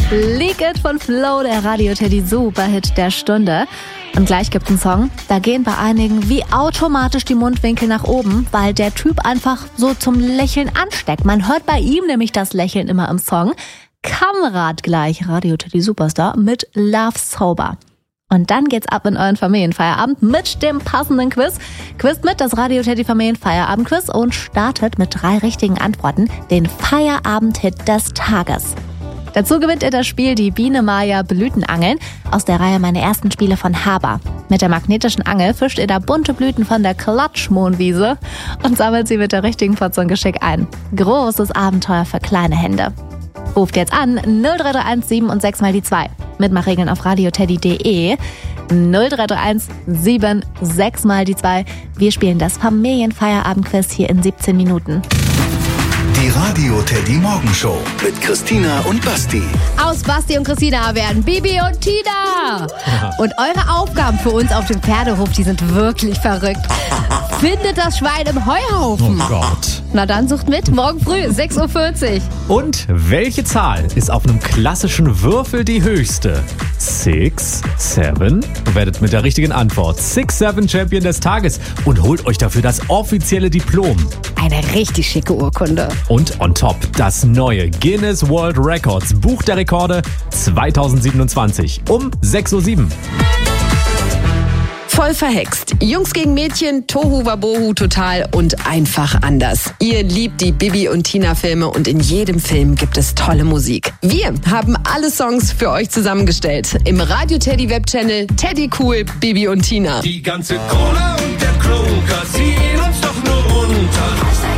Leak It von Flo, der Radio-Teddy Superhit der Stunde. Und gleich gibt's einen Song, da gehen bei einigen wie automatisch die Mundwinkel nach oben, weil der Typ einfach so zum Lächeln ansteckt. Man hört bei ihm nämlich das Lächeln immer im Song. Kamerad gleich, Radio-Teddy Superstar mit Love Sober. Und dann geht's ab in euren Familienfeierabend mit dem passenden Quiz. Quizt mit das Radio-Teddy Familienfeierabend-Quiz und startet mit 3 richtigen Antworten den Feierabend-Hit des Tages. Dazu gewinnt ihr das Spiel Die Biene Maya Blütenangeln aus der Reihe Meine ersten Spiele von Haber. Mit der magnetischen Angel fischt ihr da bunte Blüten von der Klatschmohnwiese und sammelt sie mit der richtigen Portion Geschick ein. Großes Abenteuer für kleine Hände. Ruft jetzt an 0331 7 und 6 mal die 2. Mitmachregeln auf radioteddy.de. 0331 7 6 mal die 2. Wir spielen das Familienfeierabendquiz hier in 17 Minuten. Die Radio-Teddy Morgenshow mit Christina und Basti. Aus Basti und Christina werden Bibi und Tina. Und eure Aufgaben für uns auf dem Pferdehof, die sind wirklich verrückt. Findet das Schwein im Heuhaufen. Oh Gott. Na dann sucht mit, morgen früh, 6.40 Uhr. Und welche Zahl ist auf einem klassischen Würfel die höchste? 6, 7? Werdet mit der richtigen Antwort 6-7 Champion des Tages und holt euch dafür das offizielle Diplom. Eine richtig schicke Urkunde. Und on top das neue Guinness World Records Buch der Rekorde 2027 um 6.07 Uhr. Voll verhext. Jungs gegen Mädchen, Tohu Wabohu total und einfach anders. Ihr liebt die Bibi und Tina Filme und in jedem Film gibt es tolle Musik. Wir haben alle Songs für euch zusammengestellt. Im Radio-Teddy Webchannel Teddy Cool, Bibi und Tina. Die ganze Cola und der Kroker ziehen uns doch nur runter.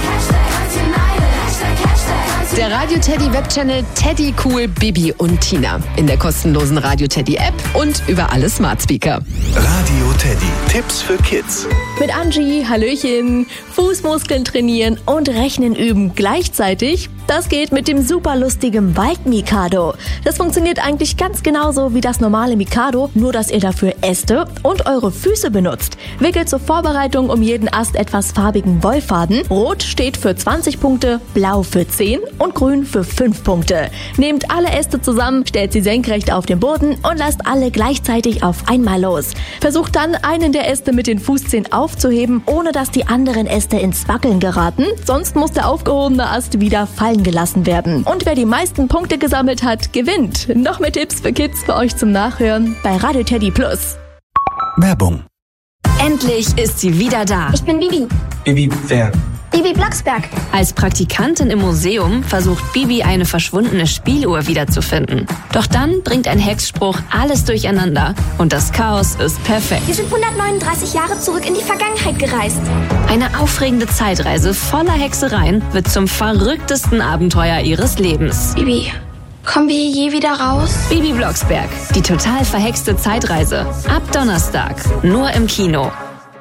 Der Radio-Teddy Webchannel Teddy Cool, Bibi und Tina. In der kostenlosen Radio-Teddy App und über alle Smart Speaker. Radio-Teddy, Tipps für Kids. Mit Angie, Hallöchen, Fußmuskeln trainieren und Rechnen üben gleichzeitig. Das geht mit dem super lustigen Wald-Mikado. Das funktioniert eigentlich ganz genauso wie das normale Mikado, nur dass ihr dafür Äste und eure Füße benutzt. Wickelt zur Vorbereitung um jeden Ast etwas farbigen Wollfaden. Rot steht für 20 Punkte, blau für 10 und grün für 5 Punkte. Nehmt alle Äste zusammen, stellt sie senkrecht auf den Boden und lasst alle gleichzeitig auf einmal los. Versucht dann, einen der Äste mit den Fußzehen aufzuheben, ohne dass die anderen Äste ins Wackeln geraten. Sonst muss der aufgehobene Ast wieder fallen gelassen werden. Und wer die meisten Punkte gesammelt hat, gewinnt. Noch mehr Tipps für Kids für euch zum Nachhören bei Radio-Teddy Plus. Werbung. Endlich ist sie wieder da. Ich bin Bibi. Bibi wer? Bibi Blocksberg. Als Praktikantin im Museum versucht Bibi eine verschwundene Spieluhr wiederzufinden. Doch dann bringt ein Hexspruch alles durcheinander und das Chaos ist perfekt. Wir sind 139 Jahre zurück in die Vergangenheit gereist. Eine aufregende Zeitreise voller Hexereien wird zum verrücktesten Abenteuer ihres Lebens. Bibi, kommen wir hier je wieder raus? Bibi Blocksberg, die total verhexte Zeitreise. Ab Donnerstag, nur im Kino.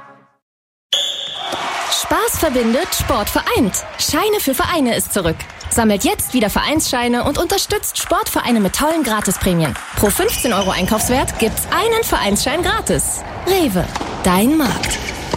Spaß verbindet, Sport vereint. Scheine für Vereine ist zurück. Sammelt jetzt wieder Vereinsscheine und unterstützt Sportvereine mit tollen Gratisprämien. Pro 15 € Einkaufswert gibt's einen Vereinsschein gratis. Rewe, dein Markt.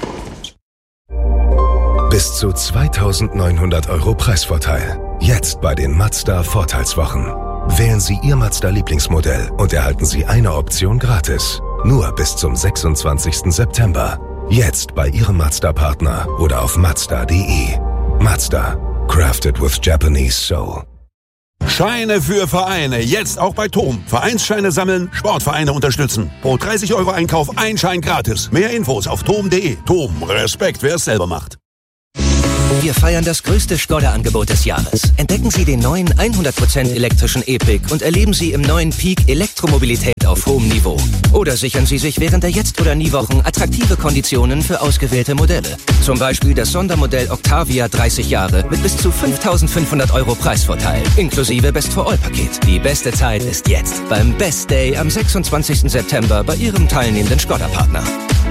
Bis zu 2.900 € Preisvorteil. Jetzt bei den Mazda Vorteilswochen. Wählen Sie Ihr Mazda Lieblingsmodell und erhalten Sie eine Option gratis. Nur bis zum 26. September. Jetzt bei Ihrem Mazda-Partner oder auf Mazda.de. Mazda. Crafted with Japanese Soul. Scheine für Vereine, jetzt auch bei TOM. Vereinsscheine sammeln, Sportvereine unterstützen. Pro 30 € Einkauf ein Schein gratis. Mehr Infos auf tom.de. TOM, Respekt, wer es selber macht. Wir feiern das größte Skoda-Angebot des Jahres. Entdecken Sie den neuen 100% elektrischen E-Pick und erleben Sie im neuen Peak Elektromobilität auf hohem Niveau. Oder sichern Sie sich während der Jetzt- oder Nie-Wochen attraktive Konditionen für ausgewählte Modelle. Zum Beispiel das Sondermodell Octavia 30 Jahre mit bis zu 5.500 € Preisvorteil, inklusive Best-for-All-Paket. Die beste Zeit ist jetzt beim Best Day am 26. September bei Ihrem teilnehmenden Skoda-Partner.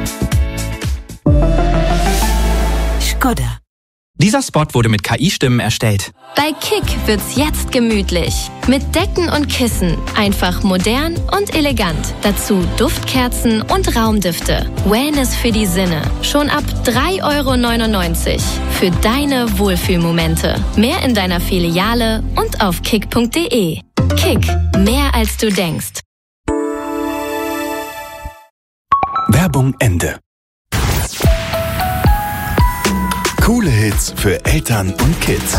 Skoda. Dieser Spot wurde mit KI-Stimmen erstellt. Bei Kick wird's jetzt gemütlich. Mit Decken und Kissen. Einfach modern und elegant. Dazu Duftkerzen und Raumdüfte. Wellness für die Sinne. Schon ab 3,99 € für deine Wohlfühlmomente. Mehr in deiner Filiale und auf kick.de. Kick, mehr als du denkst. Werbung Ende. Coole Hits für Eltern und Kids.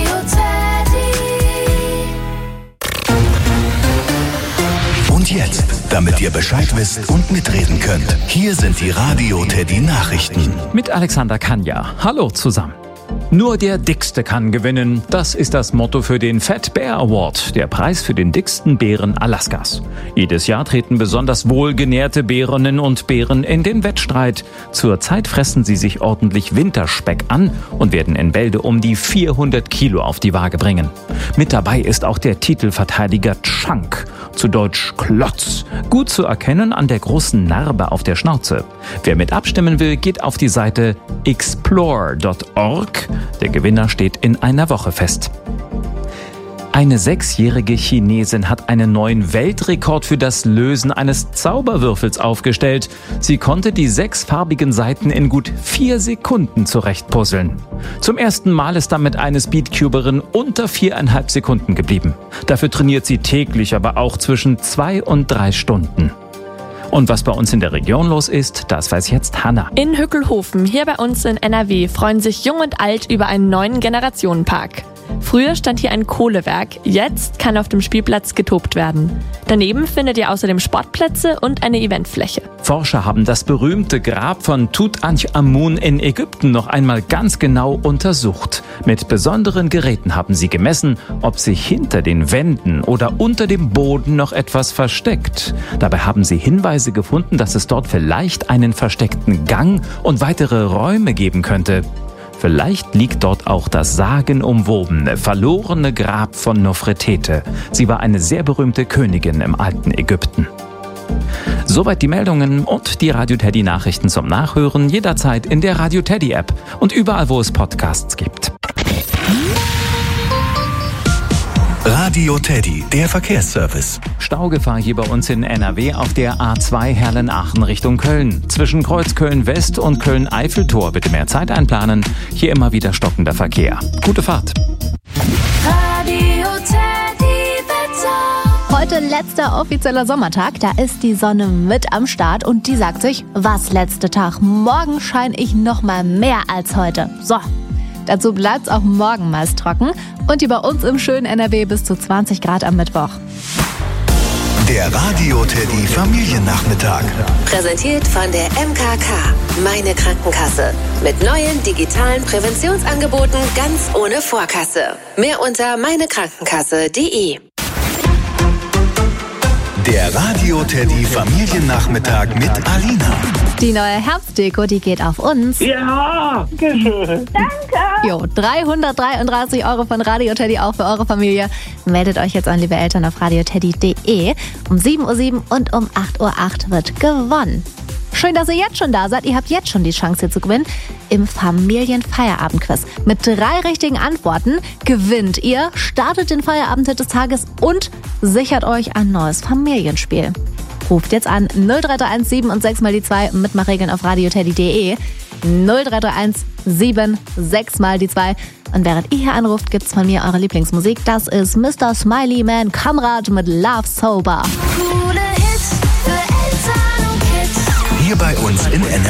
Und jetzt, damit ihr Bescheid wisst und mitreden könnt, hier sind die Radio Teddy Nachrichten. Mit Alexander Kanja. Hallo zusammen. Nur der Dickste kann gewinnen. Das ist das Motto für den Fat Bear Award, der Preis für den dicksten Bären Alaskas. Jedes Jahr treten besonders wohlgenährte Bärinnen und Bären in den Wettstreit. Zurzeit fressen sie sich ordentlich Winterspeck an und werden in Bälde um die 400 Kilo auf die Waage bringen. Mit dabei ist auch der Titelverteidiger Chunk, zu Deutsch Klotz, gut zu erkennen an der großen Narbe auf der Schnauze. Wer mit abstimmen will, geht auf die Seite explore.org. Der Gewinner steht in einer Woche fest. Eine 6-jährige Chinesin hat einen neuen Weltrekord für das Lösen eines Zauberwürfels aufgestellt. Sie konnte die 6 farbigen Seiten in gut 4 Sekunden zurechtpuzzeln. Zum ersten Mal ist damit eine Speedcuberin unter 4,5 Sekunden geblieben. Dafür trainiert sie täglich, aber auch zwischen 2 und 3 Stunden. Und was bei uns in der Region los ist, das weiß jetzt Hanna. In Hückelhofen, hier bei uns in NRW, freuen sich Jung und Alt über einen neuen Generationenpark. Früher stand hier ein Kohlewerk, jetzt kann auf dem Spielplatz getobt werden. Daneben findet ihr außerdem Sportplätze und eine Eventfläche. Forscher haben das berühmte Grab von Tutanchamun in Ägypten noch einmal ganz genau untersucht. Mit besonderen Geräten haben sie gemessen, ob sich hinter den Wänden oder unter dem Boden noch etwas versteckt. Dabei haben sie Hinweise gefunden, dass es dort vielleicht einen versteckten Gang und weitere Räume geben könnte. Vielleicht liegt dort auch das sagenumwobene, verlorene Grab von Nofretete. Sie war eine sehr berühmte Königin im alten Ägypten. Soweit die Meldungen und die Radio Teddy Nachrichten zum Nachhören jederzeit in der Radio Teddy App und überall, wo es Podcasts gibt. Radio Teddy, der Verkehrsservice. Staugefahr hier bei uns in NRW auf der A2 Herlen-Aachen Richtung Köln. Zwischen Kreuz Köln-West und Köln-Eiffeltor bitte mehr Zeit einplanen. Hier immer wieder stockender Verkehr. Gute Fahrt. Radio Teddy Wetter. Heute letzter offizieller Sommertag. Da ist die Sonne mit am Start und die sagt sich, was letzte Tag. Morgen scheine ich noch mal mehr als heute. So. Dazu bleibt's auch morgen meist trocken und hier bei uns im schönen NRW bis zu 20 Grad am Mittwoch. Der Radio Teddy Familiennachmittag. Präsentiert von der MKK, meine Krankenkasse. Mit neuen digitalen Präventionsangeboten ganz ohne Vorkasse. Mehr unter meinekrankenkasse.de. Der Radio Teddy Familiennachmittag mit Alina. Die neue Herbstdeko, die geht auf uns. Ja, schön. Danke. Jo, 333 € von Radio Teddy auch für eure Familie. Meldet euch jetzt an, liebe Eltern, auf radioteddy.de. Um 7:07 Uhr und um 8:08 Uhr wird gewonnen. Schön, dass ihr jetzt schon da seid. Ihr habt jetzt schon die Chance, hier zu gewinnen im Familienfeierabendquiz. Mit 3 richtigen Antworten gewinnt ihr, startet den Feierabendhit des Tages und sichert euch ein neues Familienspiel. Ruft jetzt an 0331 7 und 6 mal die 2, Mitmachregeln auf radioteddy.de. 0331 7 6 mal die 2. Und während ihr hier anruft, gibt's von mir eure Lieblingsmusik. Das ist Mr. Smiley Man Kamrat mit Love Sober. Hier bei uns in NRW.